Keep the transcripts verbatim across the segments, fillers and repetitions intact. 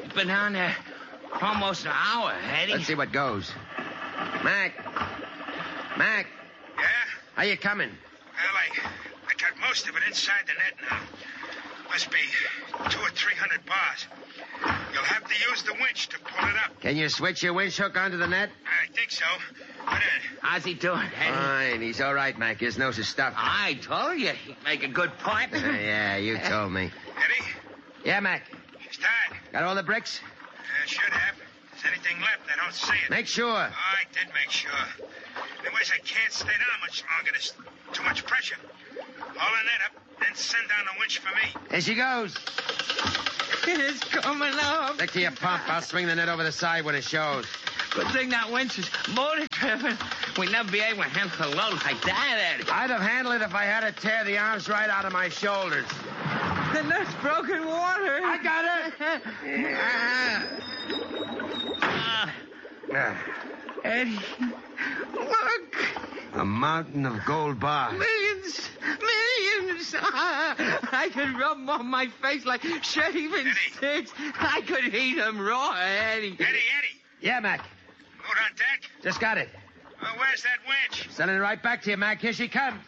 been on there almost an hour, Eddie. Let's see what goes. Mac. Mac. Yeah? How you coming? Well, I, I got most of it inside the net now. Must be two or three hundred bars. You'll have to use the winch to pull it up. Can you switch your winch hook onto the net? I think so. What in? How's he doing, Eddie? Fine. He's all right, Mac. His nose is stuffed. I told you he'd make a good point. Uh, yeah, you told me. Eddie? Yeah, Mac. She's tied. Got all the bricks? Uh, should have. If there's anything left, I don't see it. Make sure. Oh, I did make sure. Anyways, I can't stay down much longer. There's too much pressure. Haul the net up, then send down the winch for me. Here she goes. It's coming up. Stick to your pump. I'll swing the net over the side when it shows. Good thing that winch is motor-driven. We'd never be able to handle a load like that, Eddie. I'd have handled it if I had to tear the arms right out of my shoulders. The net's broken water. I got it. Ah, Ah, Eddie, look. a mountain of gold bars. Millions, millions. Ah, I could rub them on my face like shaving Eddie. sticks. I could eat them raw, Eddie. Eddie, Eddie. Yeah, Mac. Load on deck. Just got it. Well, where's that winch? Sending it right back to you, Mac. Here she comes.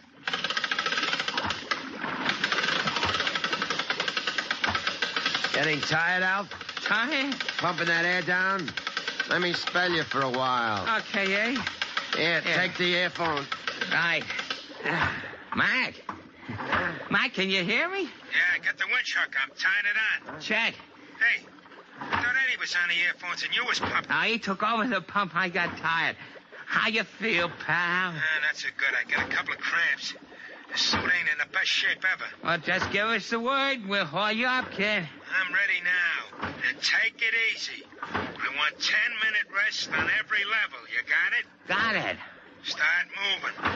Getting tired, Alf? Tired? Pumping that air down? Let me spell you for a while. Okay, Eddie. Here, Yeah. take the earphone. Right. Uh, Mike. Mike, can you hear me? Yeah, get the winch hook. I'm tying it on. Check. Hey, I thought Eddie was on the earphones and you was pumping. Now, he took over the pump. I got tired. How you feel, pal? Ah, not so good. I got a couple of cramps. The suit ain't in the best shape ever. Well, just give us the word. We'll haul you up, kid. I'm ready now. And take it easy. I want ten-minute rest on every level. You got it? Got it. Start moving.